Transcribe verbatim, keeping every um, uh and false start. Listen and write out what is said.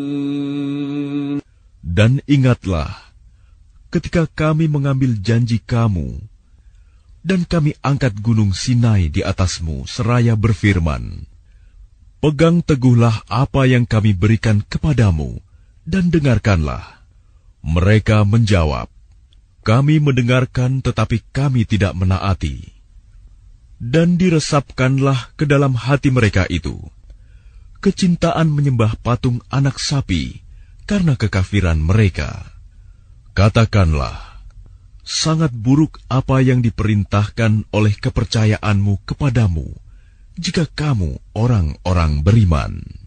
Dan ingatlah, ketika kami mengambil janji kamu, dan kami angkat gunung Sinai di atasmu seraya berfirman, pegang teguhlah apa yang kami berikan kepadamu, dan dengarkanlah. Mereka menjawab, kami mendengarkan tetapi kami tidak menaati. Dan diresapkanlah ke dalam hati mereka itu kecintaan menyembah patung anak sapi karena kekafiran mereka. Katakanlah, sangat buruk apa yang diperintahkan oleh kepercayaanmu kepadamu, jika kamu orang-orang beriman.